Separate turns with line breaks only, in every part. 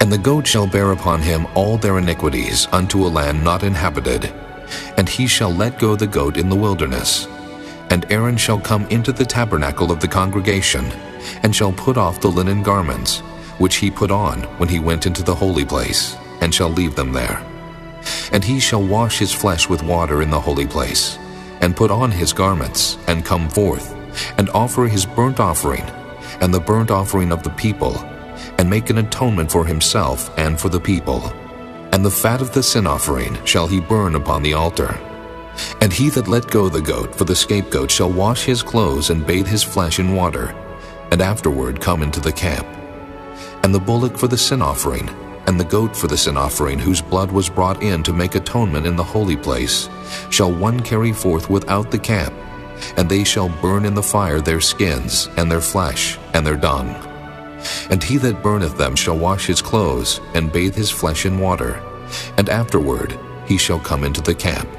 And the goat shall bear upon him all their iniquities unto a land not inhabited, and he shall let go the goat in the wilderness. And Aaron shall come into the tabernacle of the congregation, and shall put off the linen garments, which he put on when he went into the holy place, and shall leave them there. And he shall wash his flesh with water in the holy place, and put on his garments, and come forth, and offer his burnt offering, and the burnt offering of the people, and make an atonement for himself and for the people. And the fat of the sin offering shall he burn upon the altar. And he that let go the goat for the scapegoat shall wash his clothes and bathe his flesh in water, and afterward come into the camp. And the bullock for the sin offering, and the goat for the sin offering, whose blood was brought in to make atonement in the holy place, shall one carry forth without the camp, and they shall burn in the fire their skins, and their flesh, and their dung. And he that burneth them shall wash his clothes, and bathe his flesh in water, and afterward he shall come into the camp.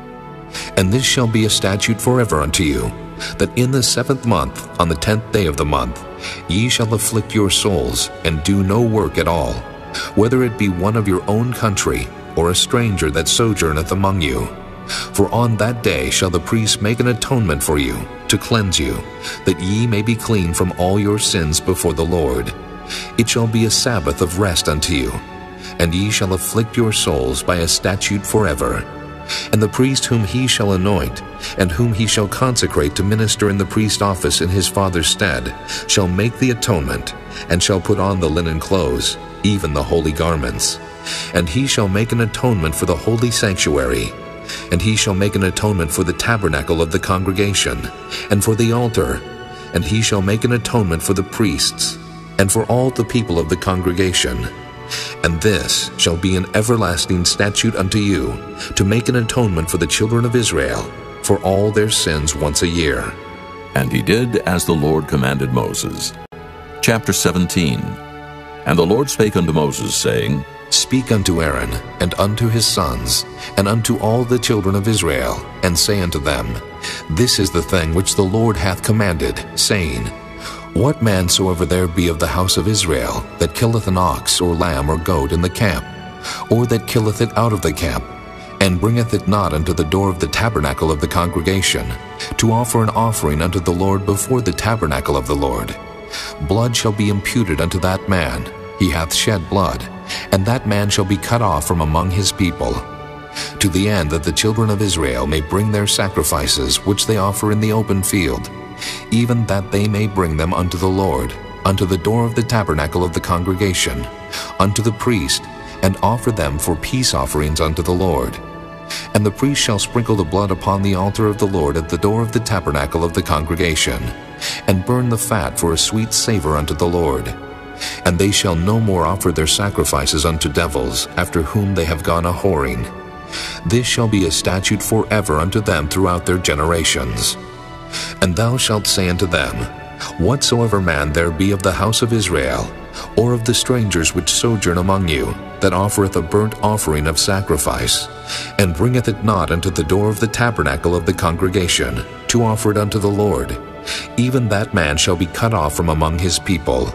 And this shall be a statute forever unto you, that in the 7th month, on the 10th day of the month, ye shall afflict your souls, and do no work at all, whether it be one of your own country, or a stranger that sojourneth among you. For on that day shall the priest make an atonement for you, to cleanse you, that ye may be clean from all your sins before the Lord. It shall be a Sabbath of rest unto you, and ye shall afflict your souls by a statute forever. And the priest whom he shall anoint, and whom he shall consecrate to minister in the priest office in his father's stead, shall make the atonement, and shall put on the linen clothes, even the holy garments. And he shall make an atonement for the holy sanctuary, and he shall make an atonement for the tabernacle of the congregation, and for the altar, and he shall make an atonement for the priests, and for all the people of the congregation. And this shall be an everlasting statute unto you, to make an atonement for the children of Israel, for all their sins once a year.
And he did as the Lord commanded Moses. Chapter 17. And the Lord spake unto Moses, saying,
Speak unto Aaron, and unto his sons, and unto all the children of Israel, and say unto them, This is the thing which the Lord hath commanded, saying, What man soever there be of the house of Israel, that killeth an ox, or lamb, or goat in the camp, or that killeth it out of the camp, and bringeth it not unto the door of the tabernacle of the congregation, to offer an offering unto the Lord before the tabernacle of the Lord, blood shall be imputed unto that man. He hath shed blood, and that man shall be cut off from among his people, to the end that the children of Israel may bring their sacrifices which they offer in the open field, even that they may bring them unto the Lord, unto the door of the tabernacle of the congregation, unto the priest, and offer them for peace offerings unto the Lord. And the priest shall sprinkle the blood upon the altar of the Lord at the door of the tabernacle of the congregation, and burn the fat for a sweet savor unto the Lord. And they shall no more offer their sacrifices unto devils, after whom they have gone a-whoring. This shall be a statute forever unto them throughout their generations. And thou shalt say unto them, Whatsoever man there be of the house of Israel, or of the strangers which sojourn among you, that offereth a burnt offering of sacrifice, and bringeth it not unto the door of the tabernacle of the congregation, to offer it unto the Lord, even that man shall be cut off from among his people.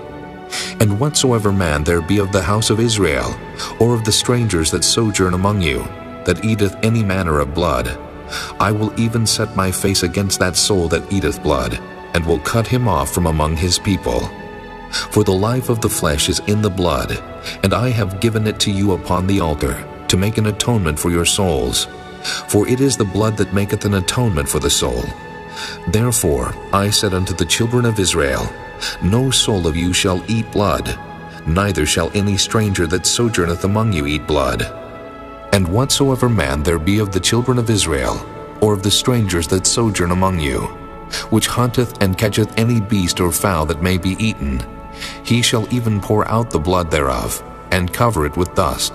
And whatsoever man there be of the house of Israel, or of the strangers that sojourn among you, that eateth any manner of blood, I will even set my face against that soul that eateth blood, and will cut him off from among his people. For the life of the flesh is in the blood, and I have given it to you upon the altar, to make an atonement for your souls. For it is the blood that maketh an atonement for the soul. Therefore I said unto the children of Israel, No soul of you shall eat blood, neither shall any stranger that sojourneth among you eat blood. And whatsoever man there be of the children of Israel, or of the strangers that sojourn among you, which hunteth and catcheth any beast or fowl that may be eaten, he shall even pour out the blood thereof, and cover it with dust.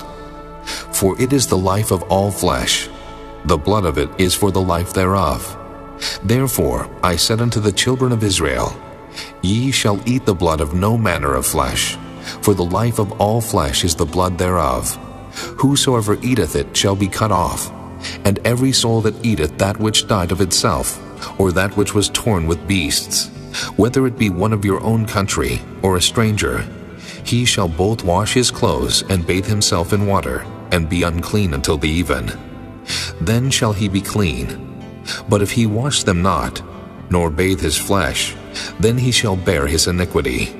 For it is the life of all flesh, the blood of it is for the life thereof. Therefore I said unto the children of Israel, Ye shall eat the blood of no manner of flesh, for the life of all flesh is the blood thereof. Whosoever eateth it shall be cut off, and every soul that eateth that which died of itself, or that which was torn with beasts, whether it be one of your own country, or a stranger, he shall both wash his clothes and bathe himself in water, and be unclean until the even. Then shall he be clean. But if he wash them not, nor bathe his flesh, then he shall bear his iniquity.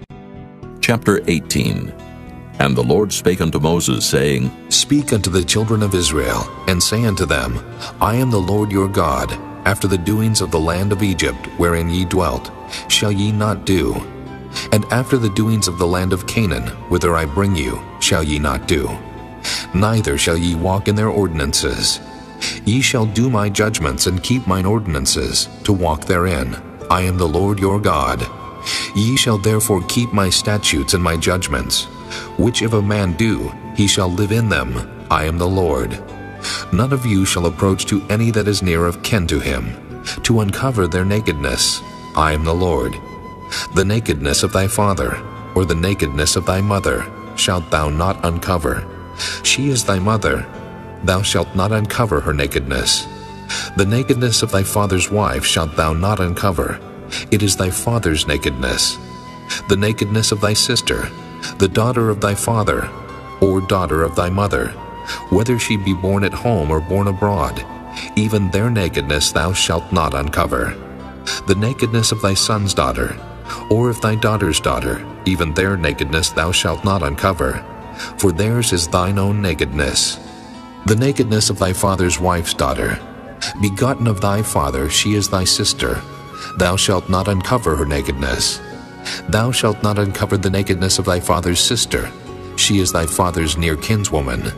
Chapter 18. And the Lord spake unto Moses, saying,
Speak unto the children of Israel, and say unto them, I am the Lord your God. After the doings of the land of Egypt, wherein ye dwelt, shall ye not do. And after the doings of the land of Canaan, whither I bring you, shall ye not do. Neither shall ye walk in their ordinances. Ye shall do my judgments and keep mine ordinances, to walk therein. I am the Lord your God. Ye shall therefore keep my statutes and my judgments, which if a man do, he shall live in them. I am the Lord. None of you shall approach to any that is near of kin to him, to uncover their nakedness. I am the Lord. The nakedness of thy father, or the nakedness of thy mother, shalt thou not uncover. She is thy mother. Thou shalt not uncover her nakedness. The nakedness of thy father's wife shalt thou not uncover. It is thy father's nakedness. The nakedness of thy sister, the daughter of thy father, or daughter of thy mother, whether she be born at home or born abroad, even their nakedness thou shalt not uncover. The nakedness of thy son's daughter, or of thy daughter's daughter, even their nakedness thou shalt not uncover, for theirs is thine own nakedness. The nakedness of thy father's wife's daughter, begotten of thy father, she is thy sister. Thou shalt not uncover her nakedness. Thou shalt not uncover the nakedness of thy father's sister. She is thy father's near kinswoman.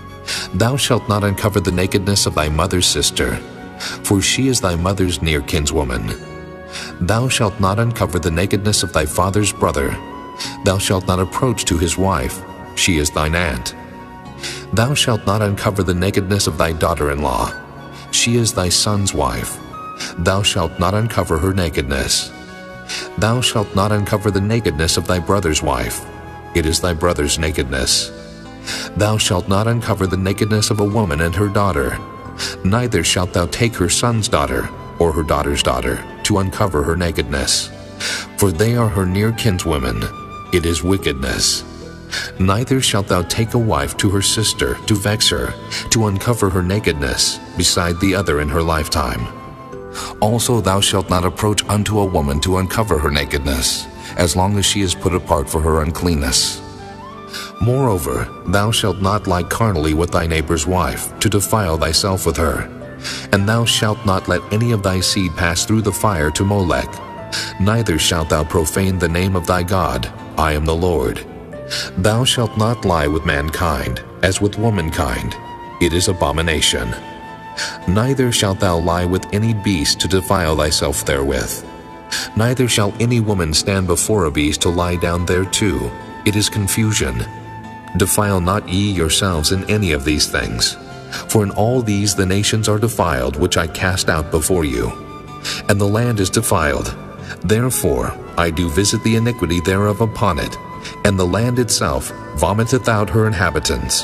Thou shalt not uncover the nakedness of thy mother's sister, for she is thy mother's near kinswoman. Thou shalt not uncover the nakedness of thy father's brother. Thou shalt not approach to his wife. She is thine aunt. Thou shalt not uncover the nakedness of thy daughter-in-law. She is thy son's wife. Thou shalt not uncover her nakedness. Thou shalt not uncover the nakedness of thy brother's wife. It is thy brother's nakedness. Thou shalt not uncover the nakedness of a woman and her daughter. Neither shalt thou take her son's daughter, or her daughter's daughter, to uncover her nakedness. For they are her near kinswomen. It is wickedness. Neither shalt thou take a wife to her sister, to vex her, to uncover her nakedness, beside the other in her lifetime. Also thou shalt not approach unto a woman to uncover her nakedness, as long as she is put apart for her uncleanness. Moreover, thou shalt not lie carnally with thy neighbor's wife, to defile thyself with her. And thou shalt not let any of thy seed pass through the fire to Molech. Neither shalt thou profane the name of thy God. I am the Lord. Thou shalt not lie with mankind, as with womankind. It is abomination. Neither shalt thou lie with any beast to defile thyself therewith. Neither shall any woman stand before a beast to lie down thereto. It is confusion. Defile not ye yourselves in any of these things. For in all these the nations are defiled, which I cast out before you. And the land is defiled. Therefore I do visit the iniquity thereof upon it, and the land itself vomiteth out her inhabitants.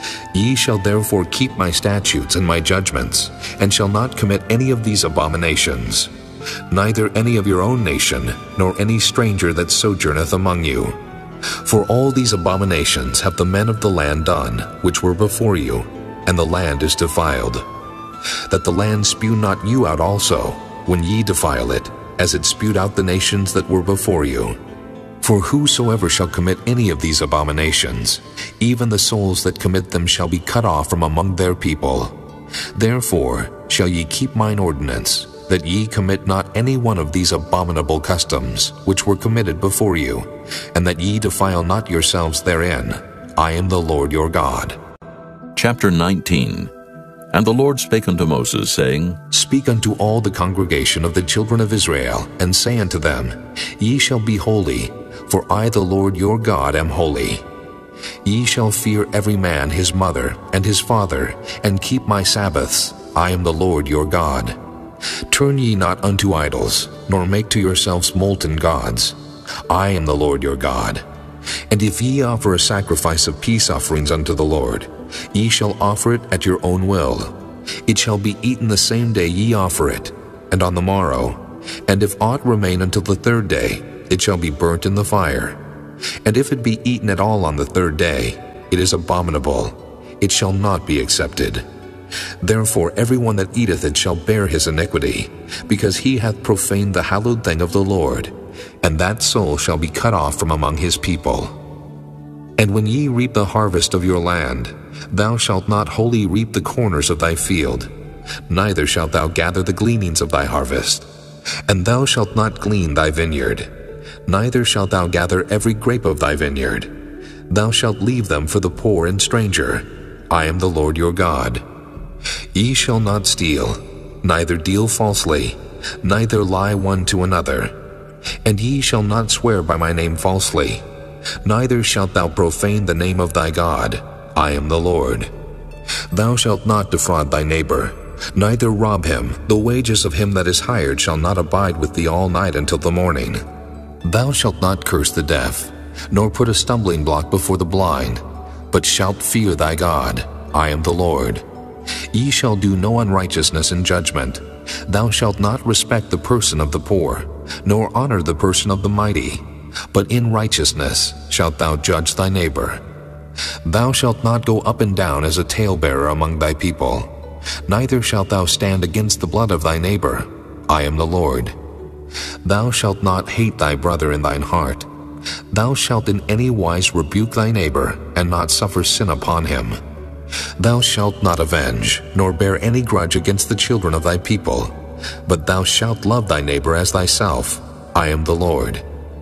Ye shall therefore keep my statutes and my judgments, and shall not commit any of these abominations, neither any of your own nation, nor any stranger that sojourneth among you. For all these abominations have the men of the land done, which were before you, and the land is defiled. That the land spew not you out also, when ye defile it, as it spewed out the nations that were before you. For whosoever shall commit any of these abominations, even the souls that commit them shall be cut off from among their people. Therefore shall ye keep mine ordinance, that ye commit not any one of these abominable customs, which were committed before you, and that ye defile not yourselves therein. I am the Lord your God.
Chapter 19. And the Lord spake unto Moses, saying,
Speak unto all the congregation of the children of Israel, and say unto them, Ye shall be holy, for I the Lord your God am holy. Ye shall fear every man his mother and his father, and keep my Sabbaths. I am the Lord your God. Turn ye not unto idols, nor make to yourselves molten gods. I am the Lord your God. And if ye offer a sacrifice of peace offerings unto the Lord, ye shall offer it at your own will. It shall be eaten the same day ye offer it, and on the morrow. And if aught remain until the third day, it shall be burnt in the fire. And if it be eaten at all on the third day, it is abominable. It shall not be accepted. Therefore everyone that eateth it shall bear his iniquity, because he hath profaned the hallowed thing of the Lord, and that soul shall be cut off from among his people. And when ye reap the harvest of your land, thou shalt not wholly reap the corners of thy field, neither shalt thou gather the gleanings of thy harvest. And thou shalt not glean thy vineyard, neither shalt thou gather every grape of thy vineyard. Thou shalt leave them for the poor and stranger. I am the Lord your God. Ye shall not steal, neither deal falsely, neither lie one to another. And ye shall not swear by my name falsely, neither shalt thou profane the name of thy God. I am the Lord. Thou shalt not defraud thy neighbor, neither rob him. The wages of him that is hired shall not abide with thee all night until the morning. Thou shalt not curse the deaf, nor put a stumbling block before the blind, but shalt fear thy God. I am the Lord. Ye shall do no unrighteousness in judgment. Thou shalt not respect the person of the poor, nor honor the person of the mighty, but in righteousness shalt thou judge thy neighbor. Thou shalt not go up and down as a talebearer among thy people, neither shalt thou stand against the blood of thy neighbor. I am the Lord. Thou shalt not hate thy brother in thine heart. Thou shalt in any wise rebuke thy neighbor, and not suffer sin upon him. Thou shalt not avenge, nor bear any grudge against the children of thy people, but thou shalt love thy neighbor as thyself. I am the Lord.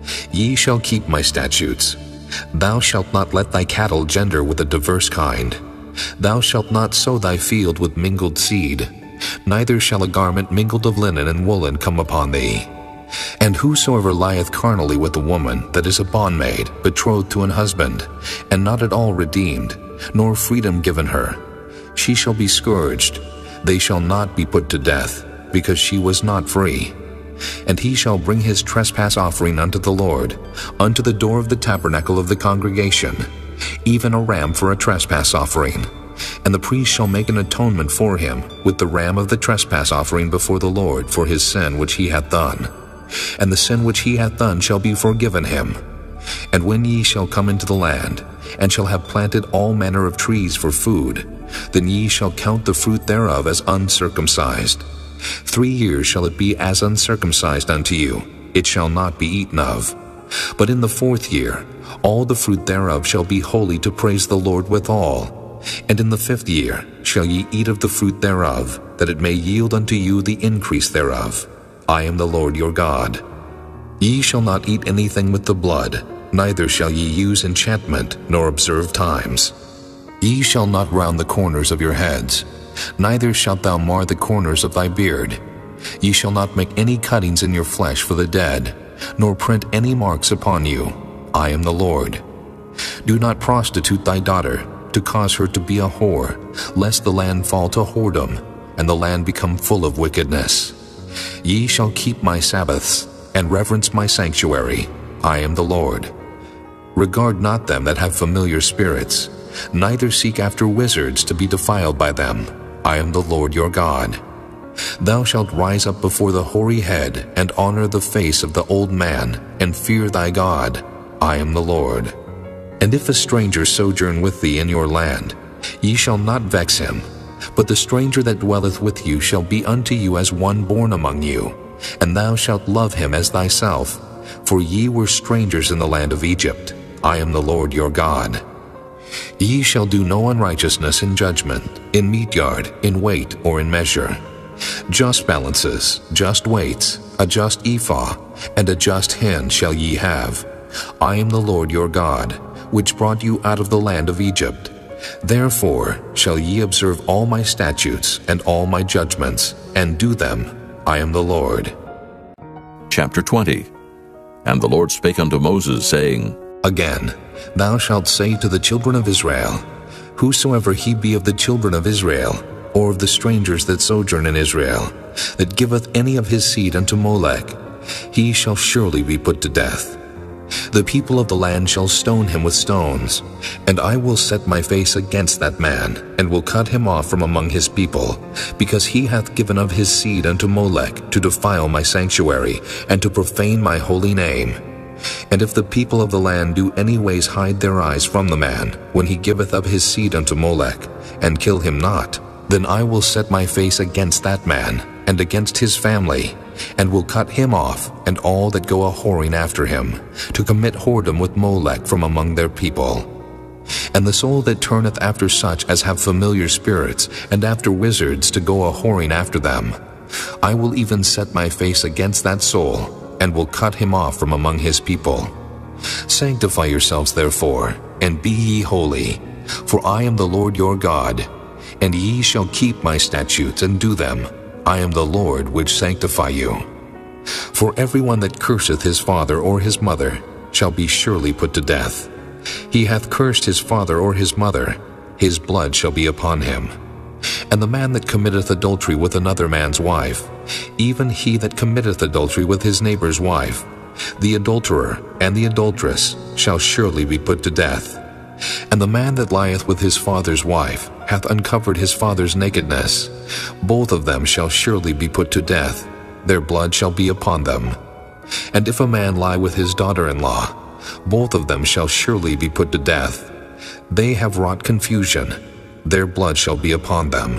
Ye shall keep my statutes. Thou shalt not let thy cattle gender with a diverse kind. Thou shalt not sow thy field with mingled seed, neither shall a garment mingled of linen and woolen come upon thee. And whosoever lieth carnally with a woman that is a bondmaid, betrothed to an husband, and not at all redeemed, nor freedom given her, she shall be scourged. They shall not be put to death, because she was not free. And he shall bring his trespass offering unto the Lord, unto the door of the tabernacle of the congregation, even a ram for a trespass offering. And the priest shall make an atonement for him with the ram of the trespass offering before the Lord for his sin which he hath done. And the sin which he hath done shall be forgiven him. And when ye shall come into the land, and shall have planted all manner of trees for food, then ye shall count the fruit thereof as uncircumcised. 3 years shall it be as uncircumcised unto you, it shall not be eaten of. But in the 4th year all the fruit thereof shall be holy to praise the Lord withal. And in the 5th year shall ye eat of the fruit thereof, that it may yield unto you the increase thereof. I am the Lord your God. Ye shall not eat anything with the blood, neither shall ye use enchantment, nor observe times. Ye shall not round the corners of your heads, neither shalt thou mar the corners of thy beard. Ye shall not make any cuttings in your flesh for the dead, nor print any marks upon you. I am the Lord. Do not prostitute thy daughter, to cause her to be a whore, lest the land fall to whoredom, and the land become full of wickedness. Ye shall keep my Sabbaths, and reverence my sanctuary. I am the Lord. Regard not them that have familiar spirits, neither seek after wizards to be defiled by them. I am the Lord your God. Thou shalt rise up before the hoary head, and honor the face of the old man, and fear thy God. I am the Lord. And if a stranger sojourn with thee in your land, ye shall not vex him, but the stranger that dwelleth with you shall be unto you as one born among you, and thou shalt love him as thyself, for ye were strangers in the land of Egypt. I am the Lord your God. Ye shall do no unrighteousness in judgment, in meat yard, in weight, or in measure. Just balances, just weights, a just ephah, and a just hin shall ye have. I am the Lord your God, which brought you out of the land of Egypt. Therefore shall ye observe all my statutes and all my judgments, and do them. I am the Lord.
Chapter 20. And the Lord spake unto Moses, saying,
Again, thou shalt say to the children of Israel, Whosoever he be of the children of Israel, or of the strangers that sojourn in Israel, that giveth any of his seed unto Molech, he shall surely be put to death. The people of the land shall stone him with stones, and I will set my face against that man, and will cut him off from among his people, because he hath given of his seed unto Molech to defile my sanctuary, and to profane my holy name. And if the people of the land do any ways hide their eyes from the man, when he giveth up his seed unto Molech, and kill him not, then I will set my face against that man, and against his family, and will cut him off, and all that go a-whoring after him, to commit whoredom with Molech from among their people. And the soul that turneth after such as have familiar spirits, and after wizards to go a-whoring after them, I will even set my face against that soul, and will cut him off from among his people. Sanctify yourselves therefore, and be ye holy, for I am the Lord your God, and ye shall keep my statutes and do them. I am the Lord which sanctify you. For everyone that curseth his father or his mother shall be surely put to death. He hath cursed his father or his mother, his blood shall be upon him. And the man that committeth adultery with another man's wife, even he that committeth adultery with his neighbor's wife, the adulterer and the adulteress shall surely be put to death. And the man that lieth with his father's wife hath uncovered his father's nakedness. Both of them shall surely be put to death. Their blood shall be upon them. And if a man lie with his daughter-in-law, both of them shall surely be put to death. They have wrought confusion. Their blood shall be upon them.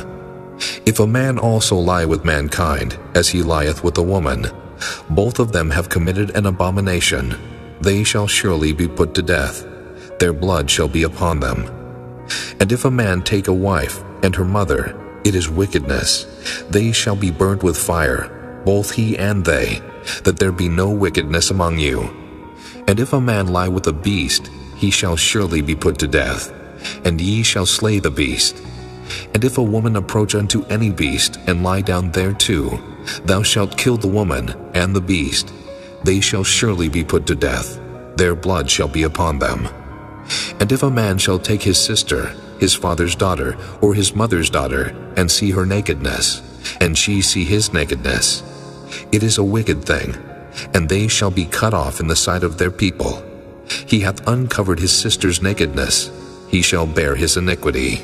If a man also lie with mankind, as he lieth with a woman, both of them have committed an abomination. They shall surely be put to death. Their blood shall be upon them. And if a man take a wife and her mother, it is wickedness. They shall be burnt with fire, both he and they, that there be no wickedness among you. And if a man lie with a beast, he shall surely be put to death, and ye shall slay the beast. And if a woman approach unto any beast, and lie down thereto, thou shalt kill the woman and the beast. They shall surely be put to death. Their blood shall be upon them. And if a man shall take his sister, his father's daughter, or his mother's daughter, and see her nakedness, and she see his nakedness, it is a wicked thing, and they shall be cut off in the sight of their people. He hath uncovered his sister's nakedness, he shall bear his iniquity.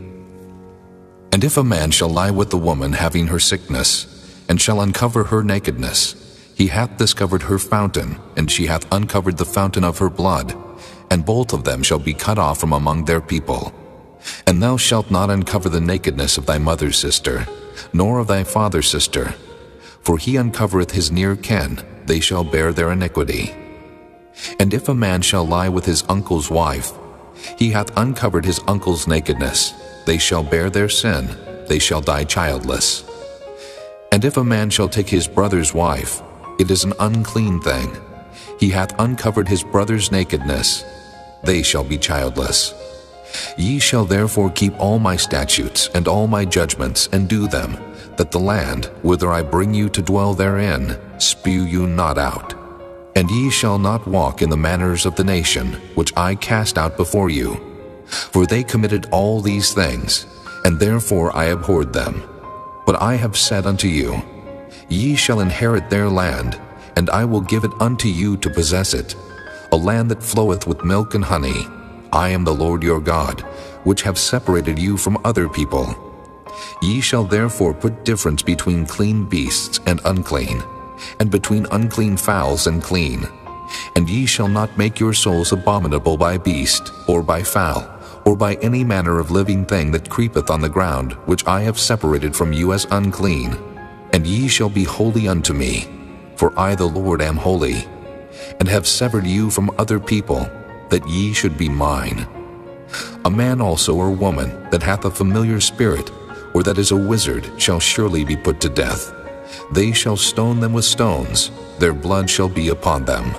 And if a man shall lie with the woman having her sickness, and shall uncover her nakedness, he hath discovered her fountain, and she hath uncovered the fountain of her blood, and both of them shall be cut off from among their people. And thou shalt not uncover the nakedness of thy mother's sister, nor of thy father's sister, for he uncovereth his near kin, they shall bear their iniquity. And if a man shall lie with his uncle's wife, he hath uncovered his uncle's nakedness, they shall bear their sin, they shall die childless. And if a man shall take his brother's wife, it is an unclean thing. He hath uncovered his brother's nakedness, they shall be childless. Ye shall therefore keep all my statutes and all my judgments, and do them, that the land, whither I bring you to dwell therein, spew you not out. And ye shall not walk in the manners of the nation, which I cast out before you. For they committed all these things, and therefore I abhorred them. But I have said unto you, Ye shall inherit their land, and I will give it unto you to possess it, a land that floweth with milk and honey. I am the Lord your God, which have separated you from other people. Ye shall therefore put difference between clean beasts and unclean, and between unclean fowls and clean. And ye shall not make your souls abominable by beast, or by fowl, or by any manner of living thing that creepeth on the ground, which I have separated from you as unclean. And ye shall be holy unto me, for I the Lord am holy, and have severed you from other people, that ye should be mine. A man also or woman that hath a familiar spirit, or that is a wizard, shall surely be put to death. They shall stone them with stones, their blood shall be upon them.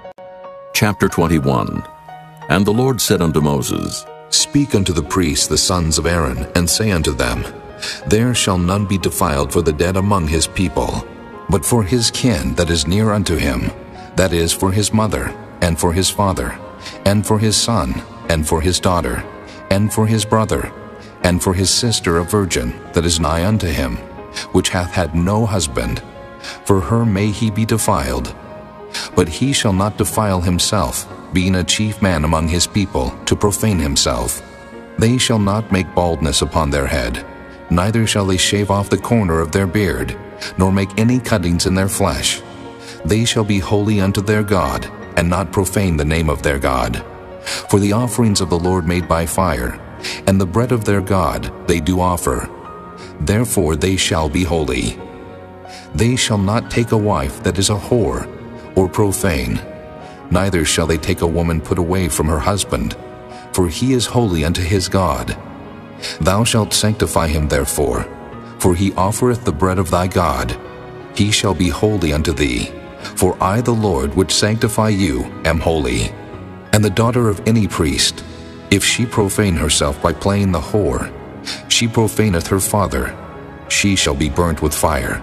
Chapter 21. And the Lord said unto Moses,
Speak unto the priests the sons of Aaron, and say unto them, There shall none be defiled for the dead among his people, but for his kin that is near unto him, that is, for his mother, and for his father, and for his son, and for his daughter, and for his brother, and for his sister a virgin that is nigh unto him, which hath had no husband. For her may he be defiled. But he shall not defile himself, being a chief man among his people, to profane himself. They shall not make baldness upon their head, neither shall they shave off the corner of their beard, nor make any cuttings in their flesh. They shall be holy unto their God, and not profane the name of their God. For the offerings of the Lord made by fire, and the bread of their God they do offer. Therefore they shall be holy. They shall not take a wife that is a whore, or profane, neither shall they take a woman put away from her husband, for he is holy unto his God. Thou shalt sanctify him therefore, for he offereth the bread of thy God. He shall be holy unto thee, for I the Lord which sanctify you am holy. And the daughter of any priest, if she profane herself by playing the whore, she profaneth her father, she shall be burnt with fire.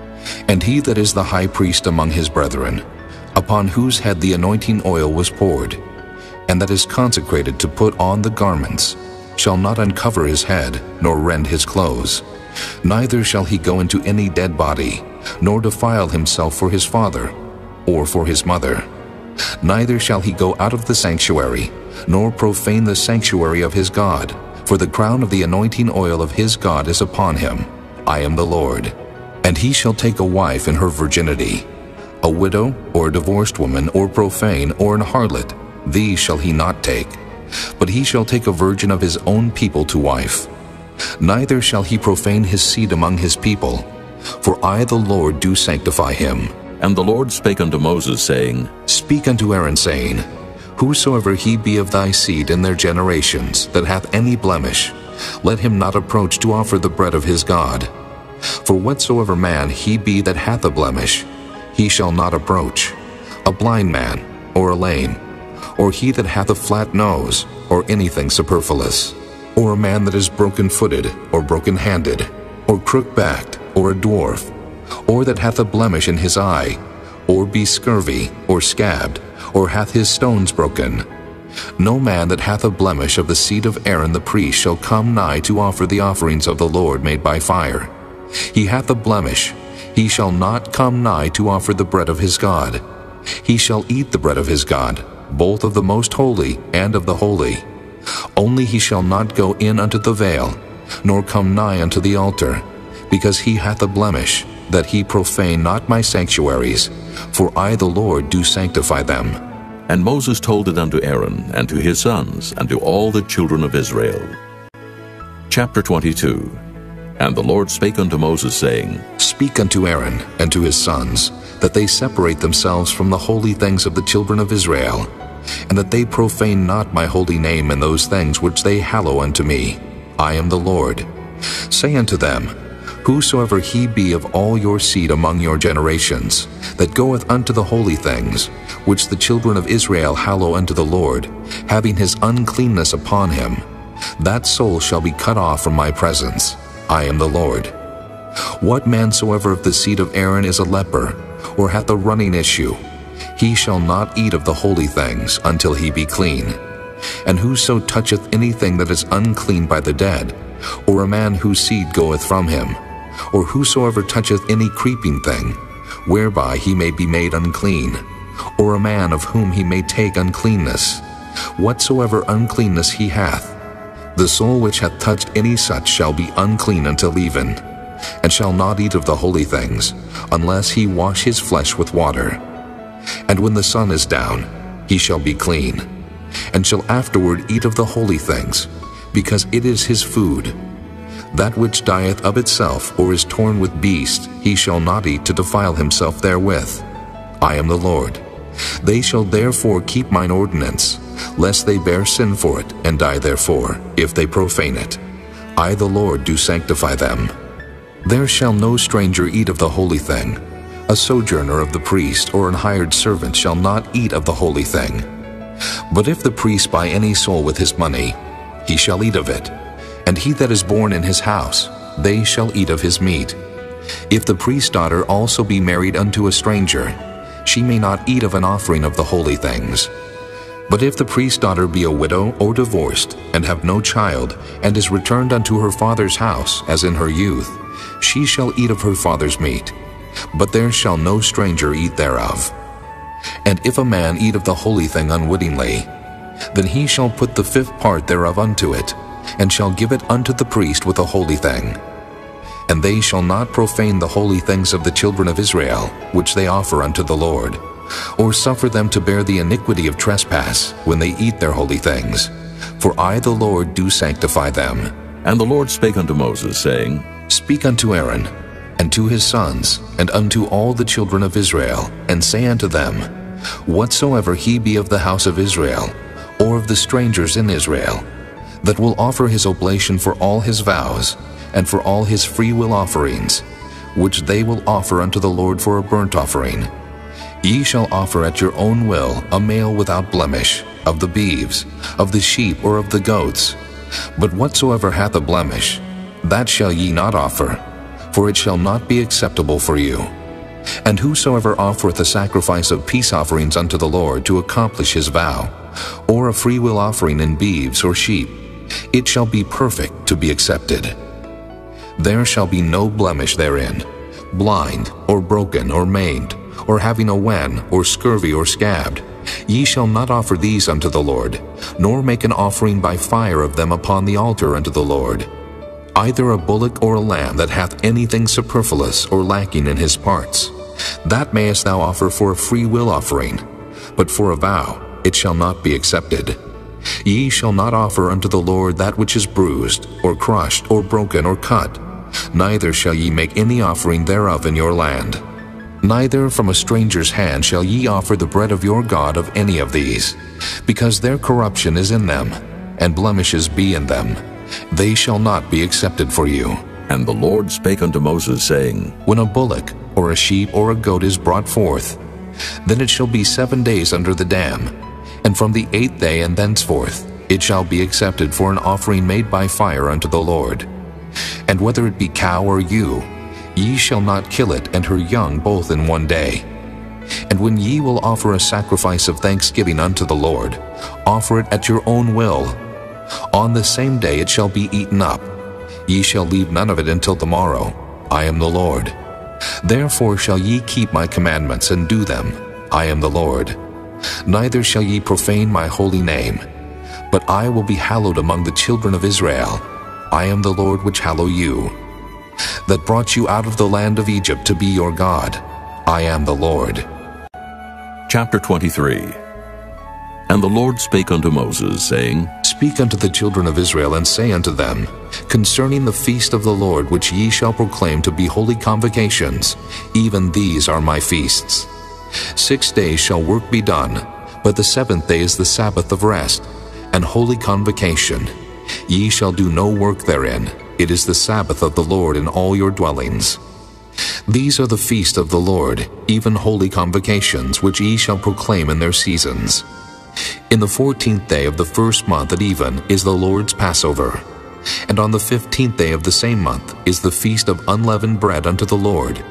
And he that is the high priest among his brethren, upon whose head the anointing oil was poured, and that is consecrated to put on the garments, shall not uncover his head, nor rend his clothes. Neither shall he go into any dead body, nor defile himself for his father, or for his mother. Neither shall he go out of the sanctuary, nor profane the sanctuary of his God, for the crown of the anointing oil of his God is upon him. I am the Lord. And he shall take a wife in her virginity, a widow, or a divorced woman, or profane, or an harlot, these shall he not take. But he shall take a virgin of his own people to wife. Neither shall he profane his seed among his people, for I the Lord do sanctify him.
And the Lord spake unto Moses, saying,
Speak unto Aaron, saying, Whosoever he be of thy seed in their generations, that hath any blemish, let him not approach to offer the bread of his God. For whatsoever man he be that hath a blemish, he shall not approach, a blind man, or a lame, or he that hath a flat nose, or anything superfluous, or a man that is broken-footed, or broken-handed, or crook-backed, or a dwarf, or that hath a blemish in his eye, or be scurvy, or scabbed, or hath his stones broken. No man that hath a blemish of the seed of Aaron the priest shall come nigh to offer the offerings of the Lord made by fire. He hath a blemish, he shall not come nigh to offer the bread of his God. He shall eat the bread of his God, both of the most holy and of the holy. Only he shall not go in unto the veil, nor come nigh unto the altar, because he hath a blemish, that he profane not my sanctuaries, for I the Lord do sanctify them.
And Moses told it unto Aaron, and to his sons, and to all the children of Israel. Chapter 22. And the Lord spake unto Moses, saying,
Speak unto Aaron and to his sons, that they separate themselves from the holy things of the children of Israel, and that they profane not my holy name in those things which they hallow unto me. I am the Lord. Say unto them, Whosoever he be of all your seed among your generations, that goeth unto the holy things, which the children of Israel hallow unto the Lord, having his uncleanness upon him, that soul shall be cut off from my presence. I am the Lord. What man soever of the seed of Aaron is a leper, or hath a running issue, he shall not eat of the holy things until he be clean. And whoso toucheth anything that is unclean by the dead, or a man whose seed goeth from him, or whosoever toucheth any creeping thing, whereby he may be made unclean, or a man of whom he may take uncleanness, whatsoever uncleanness he hath, the soul which hath touched any such shall be unclean until even, and shall not eat of the holy things, unless he wash his flesh with water. And when the sun is down, he shall be clean, and shall afterward eat of the holy things, because it is his food. That which dieth of itself, or is torn with beast, he shall not eat to defile himself therewith. I am the Lord. They shall therefore keep mine ordinance, lest they bear sin for it, and die therefore, if they profane it. I the Lord do sanctify them. There shall no stranger eat of the holy thing. A sojourner of the priest, or an hired servant, shall not eat of the holy thing. But if the priest buy any soul with his money, he shall eat of it. And he that is born in his house, they shall eat of his meat. If the priest's daughter also be married unto a stranger, she may not eat of an offering of the holy things. But if the priest's daughter be a widow or divorced, and have no child, and is returned unto her father's house, as in her youth, she shall eat of her father's meat. But there shall no stranger eat thereof. And if a man eat of the holy thing unwittingly, then he shall put the fifth part thereof unto it, and shall give it unto the priest with a holy thing. And they shall not profane the holy things of the children of Israel, which they offer unto the Lord, or suffer them to bear the iniquity of trespass when they eat their holy things. For I, the Lord, do sanctify them.
And the Lord spake unto Moses, saying,
Speak unto Aaron, and to his sons, and unto all the children of Israel, and say unto them, Whatsoever he be of the house of Israel, or of the strangers in Israel, that will offer his oblation for all his vows, and for all his freewill offerings, which they will offer unto the Lord for a burnt offering, ye shall offer at your own will a male without blemish, of the beeves, of the sheep, or of the goats. But whatsoever hath a blemish, that shall ye not offer, for it shall not be acceptable for you. And whosoever offereth a sacrifice of peace offerings unto the Lord to accomplish his vow, or a freewill offering in beeves or sheep, it shall be perfect to be accepted. There shall be no blemish therein, blind, or broken, or maimed, or having a wen, or scurvy, or scabbed. Ye shall not offer these unto the Lord, nor make an offering by fire of them upon the altar unto the Lord. Either a bullock or a lamb that hath anything superfluous or lacking in his parts, that mayest thou offer for a freewill offering, but for a vow it shall not be accepted. Ye shall not offer unto the Lord that which is bruised, or crushed, or broken, or cut, neither shall ye make any offering thereof in your land. Neither from a stranger's hand shall ye offer the bread of your God of any of these, because their corruption is in them, and blemishes be in them. They shall not be accepted for you.
And the Lord spake unto Moses, saying,
When a bullock, or a sheep, or a goat is brought forth, then it shall be 7 days under the dam, and from the 8th day and thenceforth it shall be accepted for an offering made by fire unto the Lord. And whether it be cow or ewe, ye shall not kill it and her young both in 1 day. And when ye will offer a sacrifice of thanksgiving unto the Lord, offer it at your own will. On the same day it shall be eaten up. Ye shall leave none of it until the morrow. I am the Lord. Therefore shall ye keep my commandments and do them. I am the Lord. Neither shall ye profane my holy name, but I will be hallowed among the children of Israel. I am the Lord which hallow you, that brought you out of the land of Egypt to be your God. I am the Lord.
Chapter 23. And the Lord spake unto Moses, saying,
Speak unto the children of Israel, and say unto them, Concerning the feast of the Lord, which ye shall proclaim to be holy convocations, even these are my feasts. 6 days shall work be done, but the 7th day is the Sabbath of rest, and holy convocation. Ye shall do no work therein. It is the Sabbath of the Lord in all your dwellings. These are the feast of the Lord, even holy convocations, which ye shall proclaim in their seasons. In the 14th day of the first month at even is the Lord's Passover. And on the 15th day of the same month is the feast of unleavened bread unto the Lord.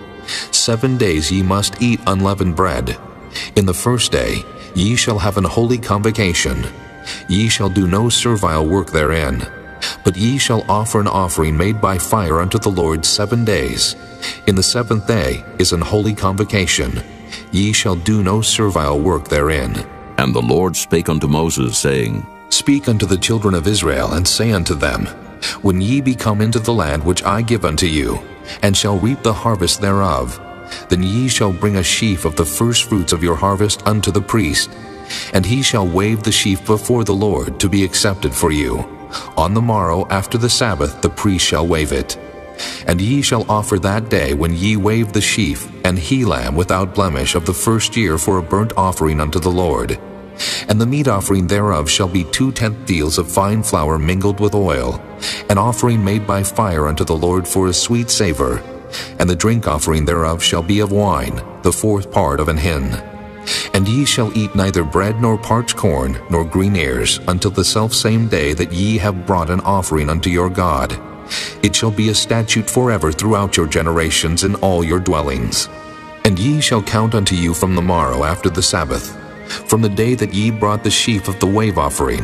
7 days ye must eat unleavened bread. In the first day ye shall have an holy convocation. Ye shall do no servile work therein, but ye shall offer an offering made by fire unto the Lord 7 days. In the 7th day is an holy convocation. Ye shall do no servile work therein.
And the Lord spake unto Moses, saying,
Speak unto the children of Israel, and say unto them, When ye be come into the land which I give unto you, and shall reap the harvest thereof, then ye shall bring a sheaf of the firstfruits of your harvest unto the priest, and he shall wave the sheaf before the Lord to be accepted for you. On the morrow after the Sabbath the priest shall wave it. And ye shall offer that day when ye wave the sheaf an he-lamb without blemish of the first year for a burnt offering unto the Lord. And the meat offering thereof shall be 2/10 deals of fine flour mingled with oil, an offering made by fire unto the Lord for a sweet savor. And the drink offering thereof shall be of wine, the 4th part of an hin. And ye shall eat neither bread nor parched corn nor green ears until the selfsame day that ye have brought an offering unto your God. It shall be a statute forever throughout your generations in all your dwellings. And ye shall count unto you from the morrow after the Sabbath, from the day that ye brought the sheaf of the wave offering.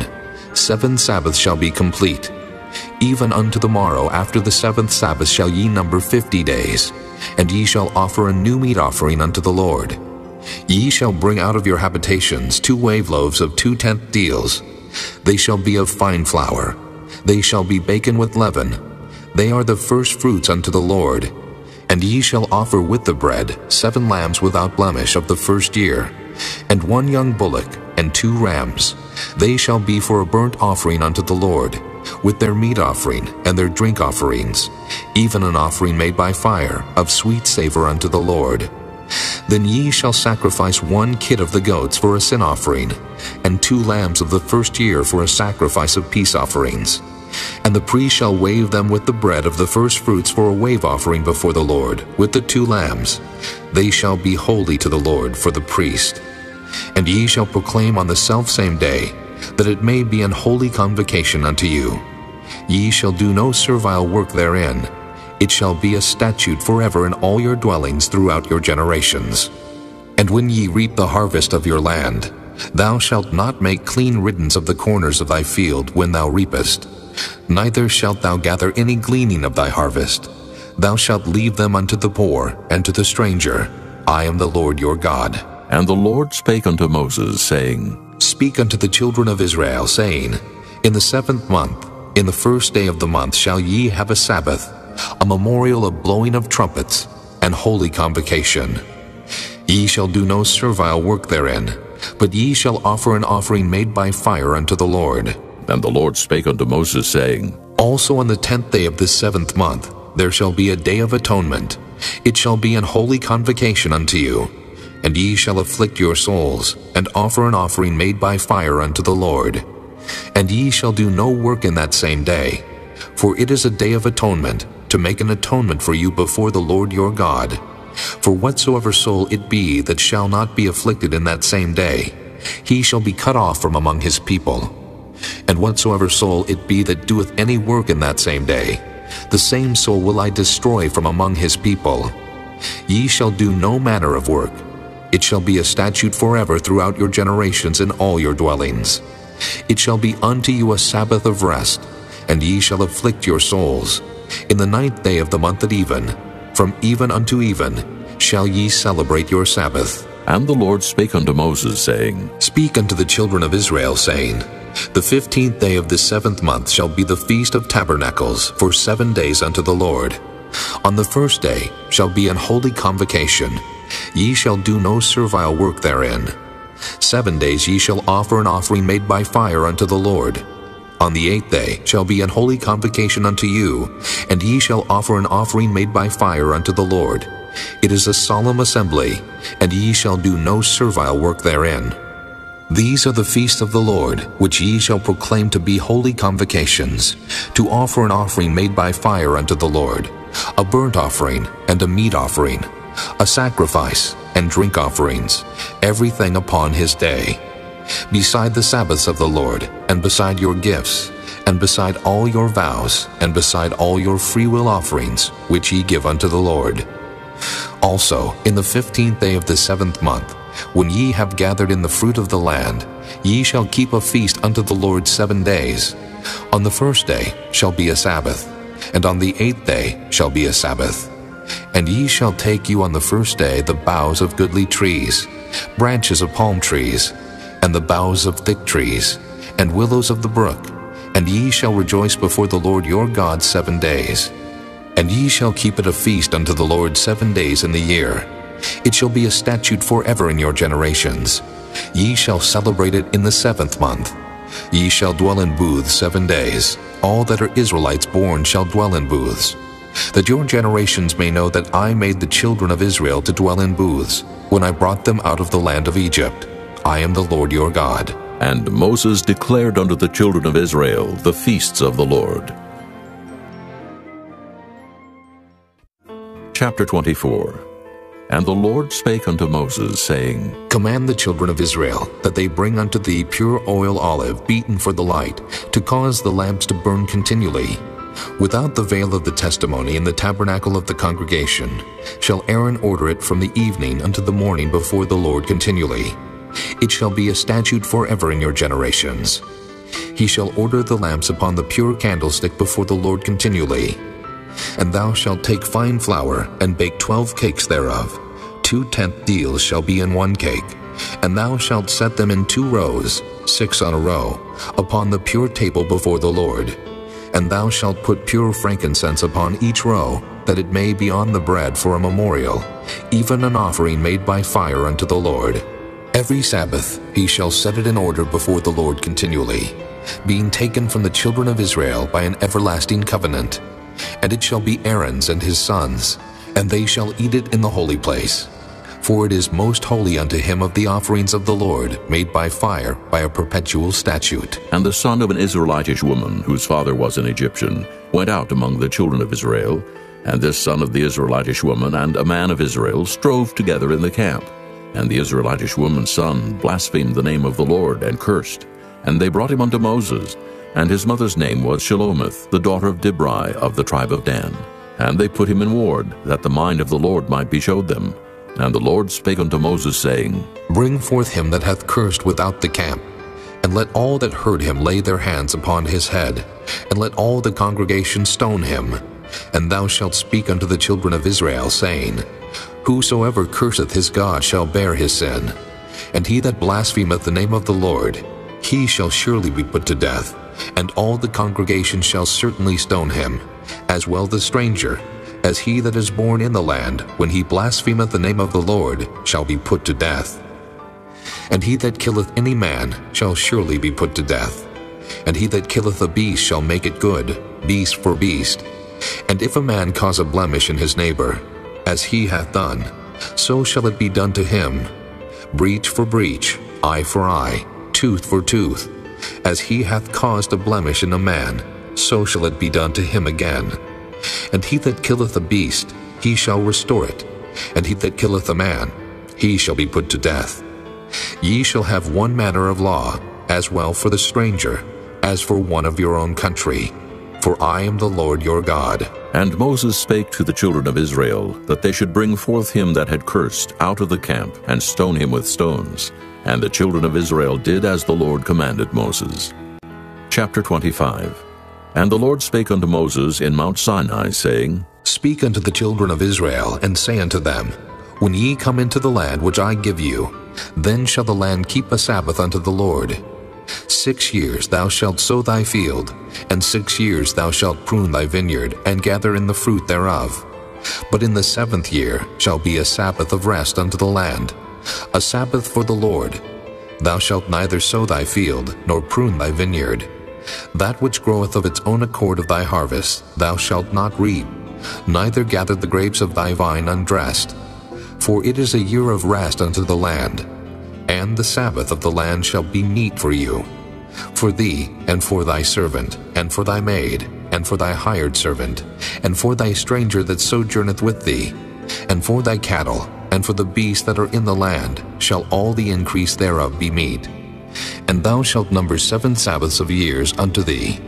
7 Sabbaths shall be complete. Even unto the morrow after the 7th Sabbath shall ye number 50 days, and ye shall offer a new meat offering unto the Lord. Ye shall bring out of your habitations 2 wave loaves of 2/10 deals. They shall be of fine flour. They shall be baken with leaven. They are the first fruits unto the Lord. And ye shall offer with the bread 7 lambs without blemish of the first year, and 1 young bullock, and 2 rams. They shall be for a burnt offering unto the Lord, with their meat offering and their drink offerings, even an offering made by fire, of sweet savor unto the Lord. Then ye shall sacrifice 1 kid of the goats for a sin offering, and 2 lambs of the first year for a sacrifice of peace offerings. And the priest shall wave them with the bread of the first fruits for a wave offering before the Lord, with the 2 lambs. They shall be holy to the Lord for the priest. And ye shall proclaim on the selfsame day, that it may be an holy convocation unto you. Ye shall do no servile work therein. It shall be a statute forever in all your dwellings throughout your generations. And when ye reap the harvest of your land, thou shalt not make clean riddance of the corners of thy field when thou reapest, neither shalt thou gather any gleaning of thy harvest. Thou shalt leave them unto the poor and to the stranger. I am the Lord your God.
And the Lord spake unto Moses, saying,
Speak unto the children of Israel, saying, In the 7th month, in the 1st day of the month, shall ye have a Sabbath, a memorial of blowing of trumpets, and holy convocation. Ye shall do no servile work therein, but ye shall offer an offering made by fire unto the Lord.
And the Lord spake unto Moses, saying,
Also on the 10th day of this 7th month there shall be a day of atonement. It shall be an holy convocation unto you. And ye shall afflict your souls, and offer an offering made by fire unto the Lord. And ye shall do no work in that same day, for it is a day of atonement, to make an atonement for you before the Lord your God. For whatsoever soul it be that shall not be afflicted in that same day, he shall be cut off from among his people. And whatsoever soul it be that doeth any work in that same day, the same soul will I destroy from among his people. Ye shall do no manner of work. It shall be a statute forever throughout your generations in all your dwellings. It shall be unto you a Sabbath of rest, and ye shall afflict your souls. In the 9th day of the month at even, from even unto even, shall ye celebrate your Sabbath.
And the Lord spake unto Moses, saying,
Speak unto the children of Israel, saying, The 15th day of this 7th month shall be the Feast of Tabernacles, for 7 days unto the Lord. On the 1st day shall be an holy convocation. Ye shall do no servile work therein. 7 days ye shall offer an offering made by fire unto the Lord. On the 8th day shall be an holy convocation unto you, and ye shall offer an offering made by fire unto the Lord. It is a solemn assembly, and ye shall do no servile work therein. These are the feasts of the Lord, which ye shall proclaim to be holy convocations, to offer an offering made by fire unto the Lord, a burnt offering and a meat offering, a sacrifice and drink offerings, everything upon his day. Beside the Sabbaths of the Lord, and beside your gifts, and beside all your vows, and beside all your freewill offerings, which ye give unto the Lord. Also, in the 15th day of the 7th month, when ye have gathered in the fruit of the land, ye shall keep a feast unto the Lord 7 days. On the 1st day shall be a Sabbath, and on the 8th day shall be a Sabbath. And ye shall take you on the 1st day the boughs of goodly trees, branches of palm trees, and the boughs of thick trees, and willows of the brook, and ye shall rejoice before the Lord your God 7 days. And ye shall keep it a feast unto the Lord 7 days in the year. It shall be a statute forever in your generations. Ye shall celebrate it in the 7th month. Ye shall dwell in booths 7 days. All that are Israelites born shall dwell in booths, that your generations may know that I made the children of Israel to dwell in booths, when I brought them out of the land of Egypt. I am the Lord your God.
And Moses declared unto the children of Israel the feasts of the Lord. Chapter 24. And the Lord spake unto Moses, saying,
Command the children of Israel that they bring unto thee pure oil olive beaten for the light, to cause the lamps to burn continually. Without the veil of the testimony in the tabernacle of the congregation shall Aaron order it from the evening unto the morning before the Lord continually. It shall be a statute forever in your generations. He shall order the lamps upon the pure candlestick before the Lord continually. And thou shalt take fine flour, and bake 12 cakes thereof. 2 tenth deals shall be in 1 cake. And thou shalt set them in 2 rows, 6 on a row, upon the pure table before the Lord. And thou shalt put pure frankincense upon each row, that it may be on the bread for a memorial, even an offering made by fire unto the Lord. Every Sabbath he shall set it in order before the Lord continually, being taken from the children of Israel by an everlasting covenant. And it shall be Aaron's and his sons, and they shall eat it in the holy place. For it is most holy unto him of the offerings of the Lord, made by fire, by a perpetual statute.
And the son of an Israelitish woman, whose father was an Egyptian, went out among the children of Israel, and this son of the Israelitish woman and a man of Israel strove together in the camp. And the Israelitish woman's son blasphemed the name of the Lord, and cursed. And they brought him unto Moses, and his mother's name was Shelomith, the daughter of Dibri of the tribe of Dan. And they put him in ward, that the mind of the Lord might be showed them. And the Lord spake unto Moses, saying,
Bring forth him that hath cursed without the camp, and let all that heard him lay their hands upon his head, and let all the congregation stone him. And thou shalt speak unto the children of Israel, saying, Whosoever curseth his God shall bear his sin, and he that blasphemeth the name of the Lord, he shall surely be put to death, and all the congregation shall certainly stone him, as well the stranger, as he that is born in the land, when he blasphemeth the name of the Lord, shall be put to death. And he that killeth any man shall surely be put to death. And he that killeth a beast shall make it good, beast for beast. And if a man cause a blemish in his neighbor, as he hath done, so shall it be done to him. Breach for breach, eye for eye, tooth for tooth. As he hath caused a blemish in a man, so shall it be done to him again. And he that killeth a beast, he shall restore it. And he that killeth a man, he shall be put to death. Ye shall have one manner of law, as well for the stranger, as for one of your own country. For I am the Lord your God.
And Moses spake to the children of Israel, that they should bring forth him that had cursed out of the camp, and stone him with stones. And the children of Israel did as the Lord commanded Moses. Chapter 25. And the Lord spake unto Moses in Mount Sinai, saying,
Speak unto the children of Israel, and say unto them, When ye come into the land which I give you, then shall the land keep a Sabbath unto the Lord. 6 years thou shalt sow thy field, and 6 years thou shalt prune thy vineyard, and gather in the fruit thereof. But in the 7th year shall be a Sabbath of rest unto the land, a Sabbath for the Lord. Thou shalt neither sow thy field, nor prune thy vineyard. That which groweth of its own accord of thy harvest thou shalt not reap, neither gather the grapes of thy vine undressed. For it is a year of rest unto the land, and the Sabbath of the land shall be meat for you, for thee, and for thy servant, and for thy maid, and for thy hired servant, and for thy stranger that sojourneth with thee, and for thy cattle, and for the beasts that are in the land, shall all the increase thereof be meat. And thou shalt number 7 Sabbaths of years unto thee,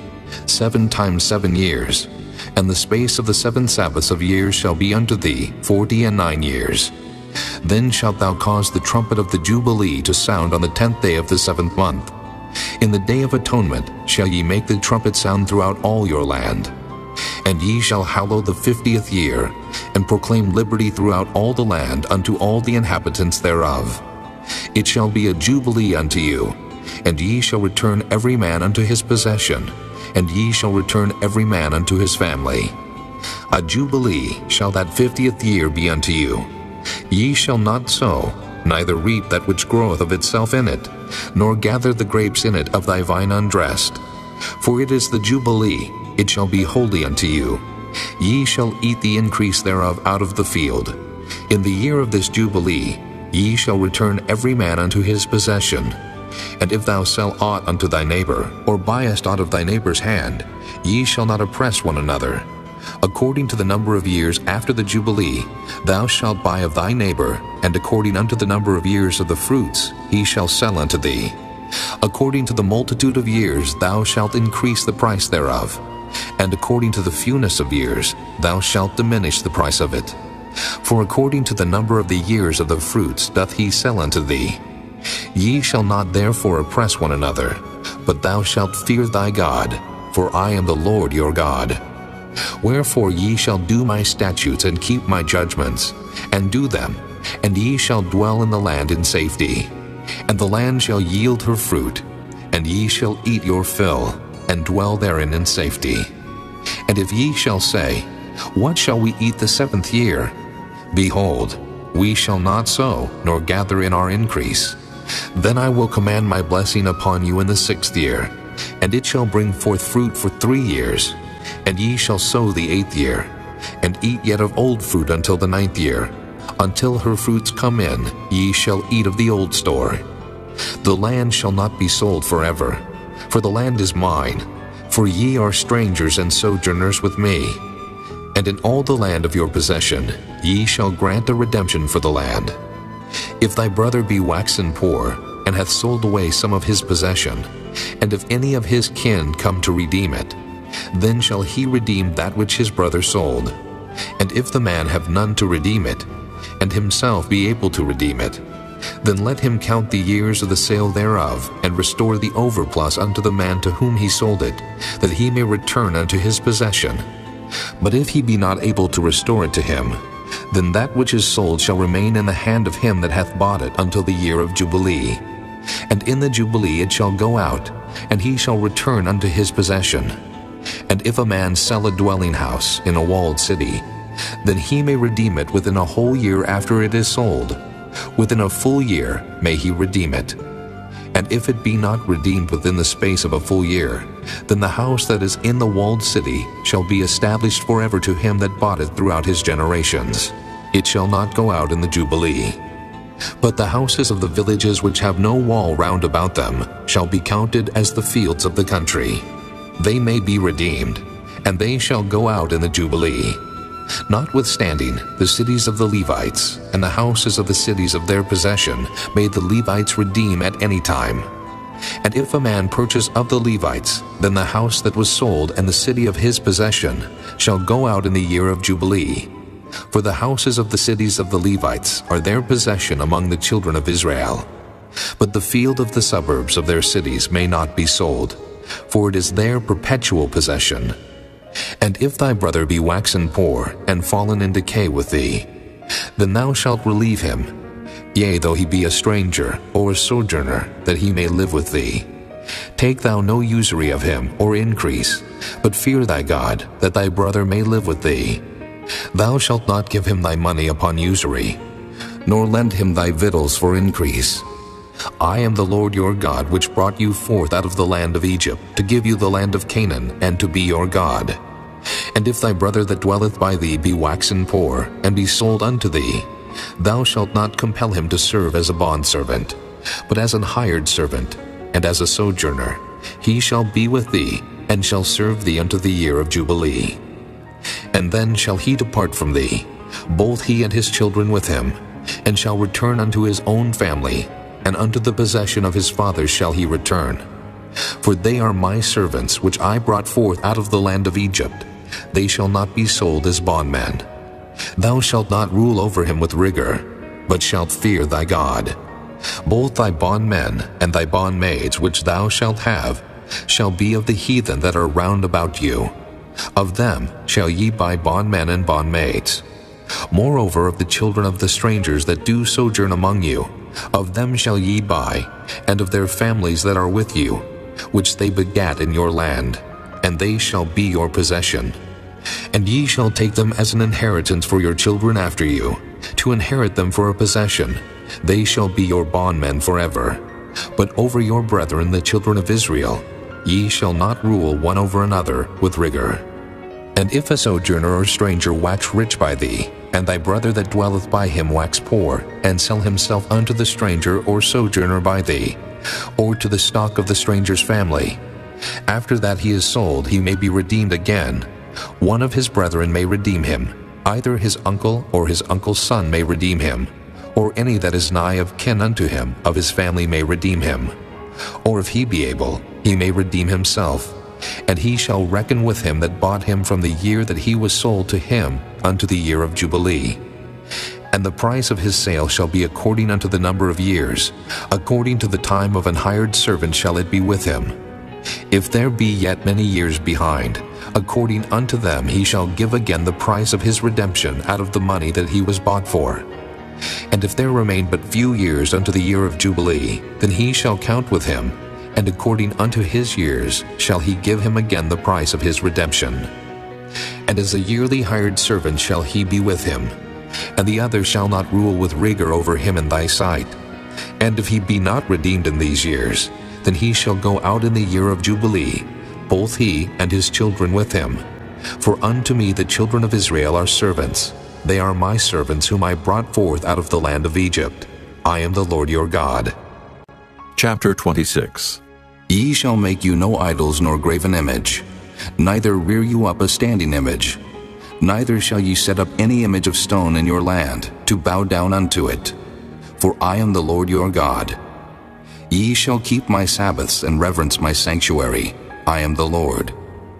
7 times 7 years, and the space of the 7 Sabbaths of years shall be unto thee 49 years. Then shalt thou cause the trumpet of the Jubilee to sound on the 10th day of the 7th month. In the day of atonement shall ye make the trumpet sound throughout all your land. And ye shall hallow the 50th year, and proclaim liberty throughout all the land unto all the inhabitants thereof. It shall be a jubilee unto you, and ye shall return every man unto his possession, and ye shall return every man unto his family. A jubilee shall that 50th year be unto you. Ye shall not sow, neither reap that which groweth of itself in it, nor gather the grapes in it of thy vine undressed. For it is the jubilee, it shall be holy unto you. Ye shall eat the increase thereof out of the field. In the year of this jubilee ye shall return every man unto his possession. And if thou sell aught unto thy neighbor, or buyest aught of thy neighbor's hand, ye shall not oppress one another. According to the number of years after the Jubilee, thou shalt buy of thy neighbor, and according unto the number of years of the fruits he shall sell unto thee. According to the multitude of years thou shalt increase the price thereof, and according to the fewness of years thou shalt diminish the price of it. For according to the number of the years of the fruits doth he sell unto thee. Ye shall not therefore oppress one another, but thou shalt fear thy God, for I am the Lord your God. Wherefore ye shall do my statutes and keep my judgments, and do them, and ye shall dwell in the land in safety. And the land shall yield her fruit, and ye shall eat your fill, and dwell therein in safety. And if ye shall say, What shall we eat the 7th year? Behold, we shall not sow, nor gather in our increase. Then I will command my blessing upon you in the 6th year, and it shall bring forth fruit for 3 years. And ye shall sow the 8th year, and eat yet of old fruit until the 9th year. Until her fruits come in, ye shall eat of the old store. The land shall not be sold forever, for the land is mine, for ye are strangers and sojourners with me. And in all the land of your possession ye shall grant a redemption for the land. If thy brother be waxen poor, and hath sold away some of his possession, and if any of his kin come to redeem it, then shall he redeem that which his brother sold. And if the man have none to redeem it, and himself be able to redeem it, then let him count the years of the sale thereof, and restore the overplus unto the man to whom he sold it, that he may return unto his possession. But if he be not able to restore it to him, then that which is sold shall remain in the hand of him that hath bought it until the year of Jubilee. And in the Jubilee it shall go out, and he shall return unto his possession. And if a man sell a dwelling house in a walled city, then he may redeem it within a whole year after it is sold. Within a full year may he redeem it. And if it be not redeemed within the space of a full year, then the house that is in the walled city shall be established forever to him that bought it throughout his generations. It shall not go out in the Jubilee. But the houses of the villages which have no wall round about them shall be counted as the fields of the country. They may be redeemed, and they shall go out in the Jubilee. Notwithstanding, the cities of the Levites and the houses of the cities of their possession may the Levites redeem at any time. And if a man purchase of the Levites, then the house that was sold and the city of his possession shall go out in the year of Jubilee. For the houses of the cities of the Levites are their possession among the children of Israel. But the field of the suburbs of their cities may not be sold, for it is their perpetual possession. And if thy brother be waxen poor, and fallen in decay with thee, then thou shalt relieve him, yea, though he be a stranger or a sojourner, that he may live with thee. Take thou no usury of him, or increase, but fear thy God, that thy brother may live with thee. Thou shalt not give him thy money upon usury, nor lend him thy victuals for increase. I am the Lord your God, which brought you forth out of the land of Egypt, to give you the land of Canaan, and to be your God. And if thy brother that dwelleth by thee be waxen poor, and be sold unto thee, thou shalt not compel him to serve as a bondservant, but as an hired servant, and as a sojourner. He shall be with thee, and shall serve thee unto the year of Jubilee. And then shall he depart from thee, both he and his children with him, and shall return unto his own family, and unto the possession of his fathers shall he return. For they are my servants, which I brought forth out of the land of Egypt. They shall not be sold as bondmen. Thou shalt not rule over him with rigor, but shalt fear thy God. Both thy bondmen and thy bondmaids which thou shalt have shall be of the heathen that are round about you. Of them shall ye buy bondmen and bondmaids. Moreover, of the children of the strangers that do sojourn among you, of them shall ye buy, and of their families that are with you, which they begat in your land, and they shall be your possession. And ye shall take them as an inheritance for your children after you, to inherit them for a possession. They shall be your bondmen forever. But over your brethren the children of Israel, ye shall not rule one over another with rigor. And if a sojourner or stranger wax rich by thee, and thy brother that dwelleth by him wax poor, and sell himself unto the stranger or sojourner by thee, or to the stock of the stranger's family, after that he is sold, he may be redeemed again. One of his brethren may redeem him, either his uncle or his uncle's son may redeem him, or any that is nigh of kin unto him of his family may redeem him. Or if he be able, he may redeem himself, and he shall reckon with him that bought him from the year that he was sold to him unto the year of Jubilee. And the price of his sale shall be according unto the number of years, according to the time of an hired servant shall it be with him. If there be yet many years behind, according unto them he shall give again the price of his redemption out of the money that he was bought for. And if there remain but few years unto the year of Jubilee, then he shall count with him, and according unto his years shall he give him again the price of his redemption. And as a yearly hired servant shall he be with him, and the other shall not rule with rigor over him in thy sight. And if he be not redeemed in these years, then he shall go out in the year of Jubilee, both he and his children with him. For unto me the children of Israel are servants. They are my servants whom I brought forth out of the land of Egypt. I am the Lord your God.
Chapter 26.
Ye shall make you no idols nor graven image, neither rear you up a standing image. Neither shall ye set up any image of stone in your land, to bow down unto it. For I am the Lord your God. Ye shall keep my Sabbaths and reverence my sanctuary. I am the Lord.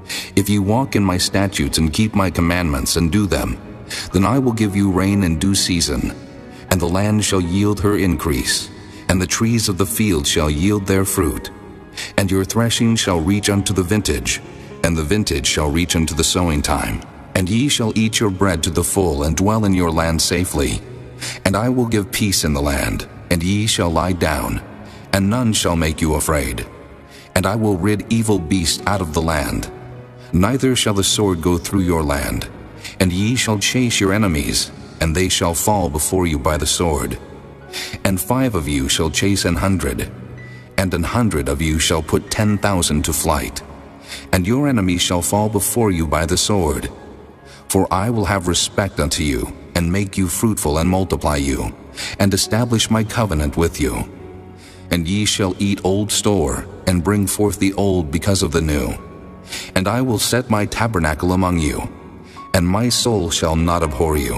If ye walk in my statutes and keep my commandments and do them, then I will give you rain in due season, and the land shall yield her increase, and the trees of the field shall yield their fruit. And your threshing shall reach unto the vintage, and the vintage shall reach unto the sowing time. And ye shall eat your bread to the full, and dwell in your land safely. And I will give peace in the land, and ye shall lie down, and none shall make you afraid. And I will rid evil beasts out of the land. Neither shall the sword go through your land. And ye shall chase your enemies, and they shall fall before you by the sword. And 5 of you shall chase 100, and 100 of you shall put 10,000 to flight. And your enemies shall fall before you by the sword. For I will have respect unto you, and make you fruitful and multiply you, and establish my covenant with you. And ye shall eat old store, and bring forth the old because of the new. And I will set my tabernacle among you, and my soul shall not abhor you.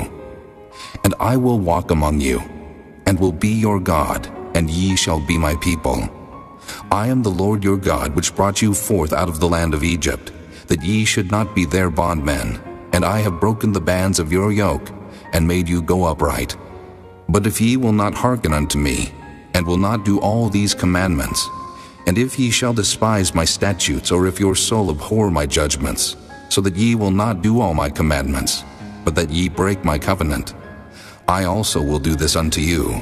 And I will walk among you, and will be your God, and ye shall be my people. I am the Lord your God, which brought you forth out of the land of Egypt, that ye should not be their bondmen. And I have broken the bands of your yoke, and made you go upright. But if ye will not hearken unto me, and will not do all these commandments, and if ye shall despise my statutes, or if your soul abhor my judgments, so that ye will not do all my commandments, but that ye break my covenant, I also will do this unto you.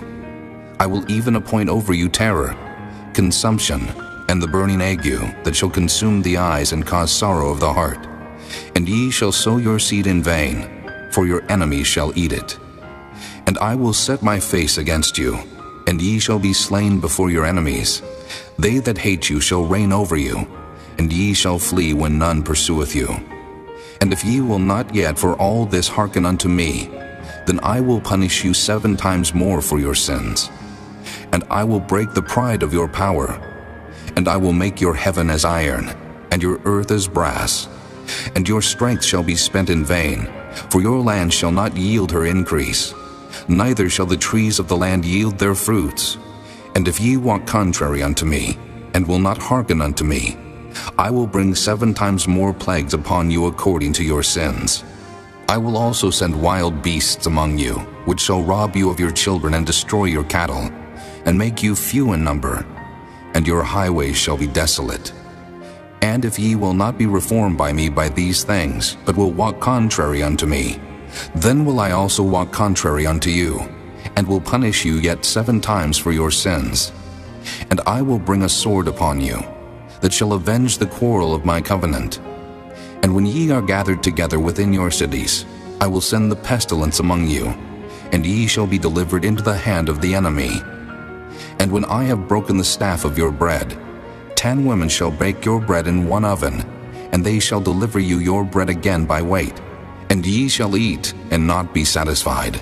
I will even appoint over you terror, consumption, and the burning ague, that shall consume the eyes and cause sorrow of the heart. And ye shall sow your seed in vain, for your enemies shall eat it. And I will set my face against you, and ye shall be slain before your enemies. They that hate you shall reign over you, and ye shall flee when none pursueth you. And if ye will not yet for all this hearken unto me, then I will punish you 7 times more for your sins. And I will break the pride of your power, and I will make your heaven as iron, and your earth as brass. And your strength shall be spent in vain, for your land shall not yield her increase, neither shall the trees of the land yield their fruits. And if ye walk contrary unto me, and will not hearken unto me, I will bring 7 times more plagues upon you according to your sins. I will also send wild beasts among you, which shall rob you of your children and destroy your cattle, and make you few in number, and your highways shall be desolate. And if ye will not be reformed by me by these things, but will walk contrary unto me, then will I also walk contrary unto you, and will punish you yet 7 times for your sins. And I will bring a sword upon you, that shall avenge the quarrel of my covenant. And when ye are gathered together within your cities, I will send the pestilence among you, and ye shall be delivered into the hand of the enemy. And when I have broken the staff of your bread, 10 women shall bake your bread in 1 oven, and they shall deliver you your bread again by weight, and ye shall eat and not be satisfied.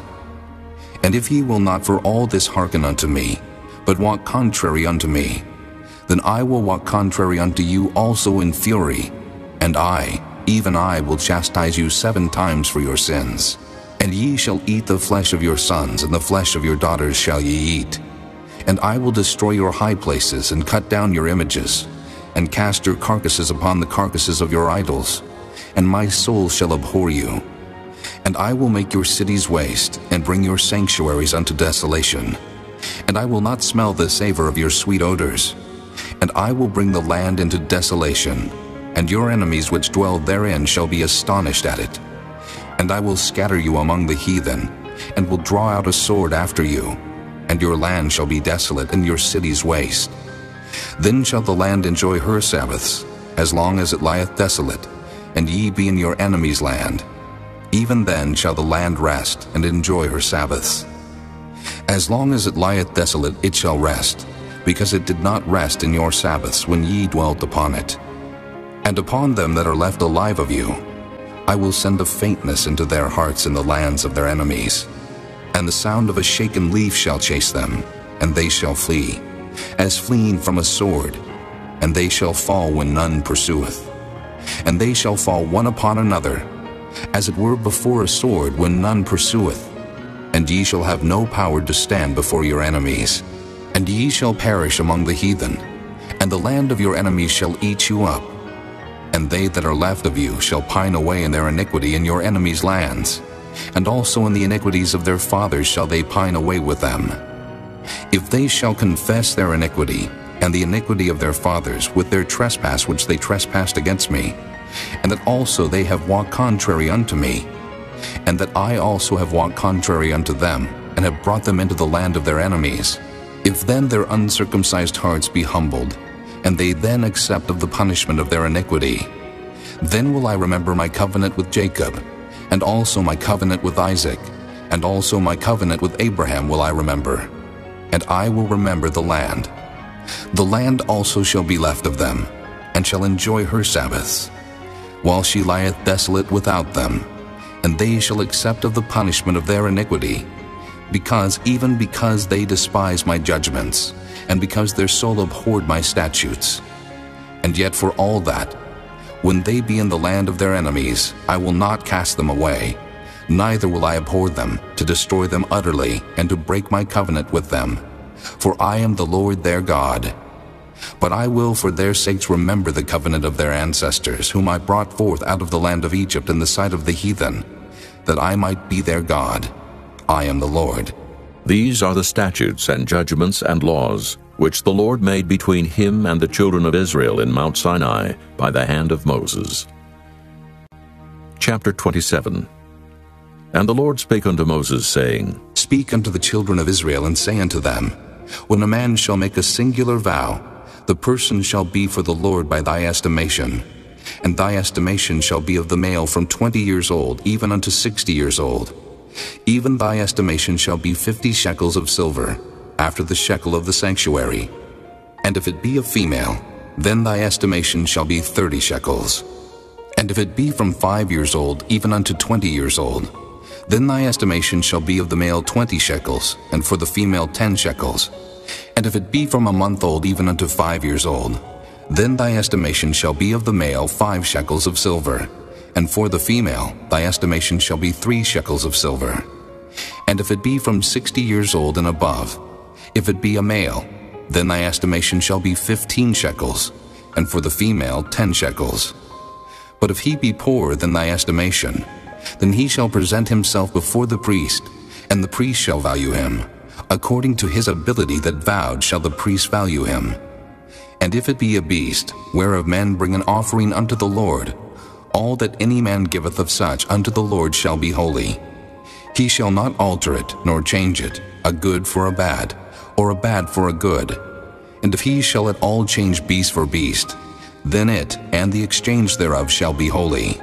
And if ye will not for all this hearken unto me, but walk contrary unto me, then I will walk contrary unto you also in fury, and I, even I, will chastise you 7 times for your sins. And ye shall eat the flesh of your sons, and the flesh of your daughters shall ye eat. And I will destroy your high places, and cut down your images, and cast your carcasses upon the carcasses of your idols, and my soul shall abhor you. And I will make your cities waste, and bring your sanctuaries unto desolation. And I will not smell the savor of your sweet odors. And I will bring the land into desolation, and your enemies which dwell therein shall be astonished at it. And I will scatter you among the heathen, and will draw out a sword after you, and your land shall be desolate, and your cities waste. Then shall the land enjoy her Sabbaths, as long as it lieth desolate, and ye be in your enemy's land. Even then shall the land rest, and enjoy her Sabbaths. As long as it lieth desolate, it shall rest, because it did not rest in your Sabbaths when ye dwelt upon it. And upon them that are left alive of you, I will send a faintness into their hearts in the lands of their enemies. And the sound of a shaken leaf shall chase them, and they shall flee, as fleeing from a sword, and they shall fall when none pursueth. And they shall fall one upon another, as it were before a sword when none pursueth. And ye shall have no power to stand before your enemies. And ye shall perish among the heathen, and the land of your enemies shall eat you up. And they that are left of you shall pine away in their iniquity in your enemies' lands, and also in the iniquities of their fathers shall they pine away with them. If they shall confess their iniquity, and the iniquity of their fathers, with their trespass which they trespassed against me, and that also they have walked contrary unto me, and that I also have walked contrary unto them, and have brought them into the land of their enemies, if then their uncircumcised hearts be humbled, and they then accept of the punishment of their iniquity, then will I remember my covenant with Jacob, and also my covenant with Isaac, and also my covenant with Abraham will I remember, and I will remember the land. The land also shall be left of them, and shall enjoy her Sabbaths, while she lieth desolate without them, and they shall accept of the punishment of their iniquity, because they despise my judgments, and because their soul abhorred my statutes. And yet for all that, when they be in the land of their enemies, I will not cast them away, neither will I abhor them, to destroy them utterly, and to break my covenant with them. For I am the Lord their God. But I will for their sakes remember the covenant of their ancestors, whom I brought forth out of the land of Egypt in the sight of the heathen, that I might be their God. I am the Lord.
These are the statutes and judgments and laws, which the Lord made between him and the children of Israel in Mount Sinai by the hand of Moses. Chapter 27. And the Lord spake unto Moses, saying,
Speak unto the children of Israel, and say unto them, When a man shall make a singular vow, the person shall be for the Lord by thy estimation. And thy estimation shall be of the male from 20 years old, even unto 60 years old. Even thy estimation shall be 50 shekels of silver, after the shekel of the sanctuary. And if it be a female, then thy estimation shall be 30 shekels. And if it be from 5 years old, even unto 20 years old, then thy estimation shall be of the male 20 shekels, and for the female 10 shekels. And if it be from a month old even unto 5 years old, then thy estimation shall be of the male 5 shekels of silver, and for the female thy estimation shall be 3 shekels of silver. And if it be from 60 years old and above, if it be a male, then thy estimation shall be 15 shekels, and for the female 10 shekels. But if he be poorer than thy estimation, then he shall present himself before the priest, and the priest shall value him. According to his ability that vowed shall the priest value him. And if it be a beast, whereof men bring an offering unto the Lord, all that any man giveth of such unto the Lord shall be holy. He shall not alter it, nor change it, a good for a bad, or a bad for a good. And if he shall at all change beast for beast, then it and the exchange thereof shall be holy.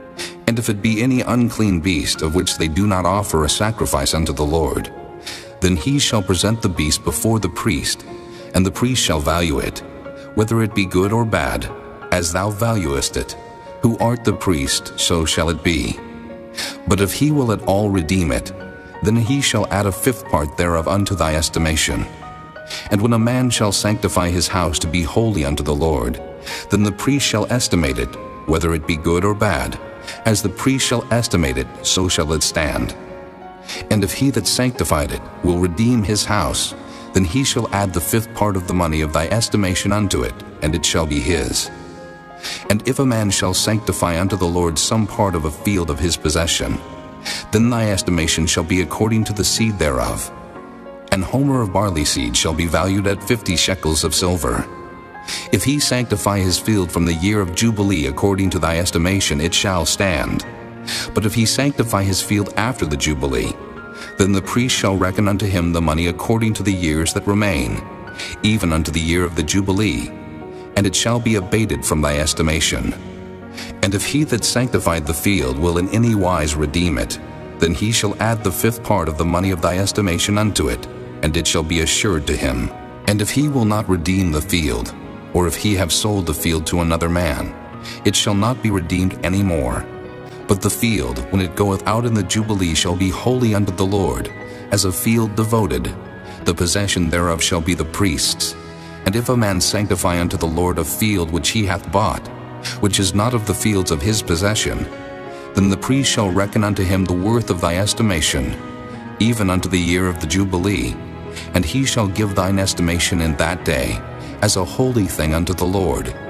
And if it be any unclean beast, of which they do not offer a sacrifice unto the Lord, then he shall present the beast before the priest, and the priest shall value it, whether it be good or bad, as thou valuest it. Who art the priest, so shall it be. But if he will at all redeem it, then he shall add a 5th part thereof unto thy estimation. And when a man shall sanctify his house to be holy unto the Lord, then the priest shall estimate it, whether it be good or bad. As the priest shall estimate it, so shall it stand. And if he that sanctified it will redeem his house, then he shall add the 5th part of the money of thy estimation unto it, and it shall be his. And if a man shall sanctify unto the Lord some part of a field of his possession, then thy estimation shall be according to the seed thereof. An homer of barley seed shall be valued at 50 shekels of silver. If he sanctify his field from the year of Jubilee according to thy estimation, it shall stand. But if he sanctify his field after the Jubilee, then the priest shall reckon unto him the money according to the years that remain, even unto the year of the Jubilee, and it shall be abated from thy estimation. And if he that sanctified the field will in any wise redeem it, then he shall add the 5th part of the money of thy estimation unto it, and it shall be assured to him. And if he will not redeem the field, or if he have sold the field to another man, it shall not be redeemed any more. But the field, when it goeth out in the Jubilee, shall be holy unto the Lord, as a field devoted. The possession thereof shall be the priest's. And if a man sanctify unto the Lord a field which he hath bought, which is not of the fields of his possession, then the priest shall reckon unto him the worth of thy estimation, even unto the year of the Jubilee, and he shall give thine estimation in that day, as a holy thing unto the Lord.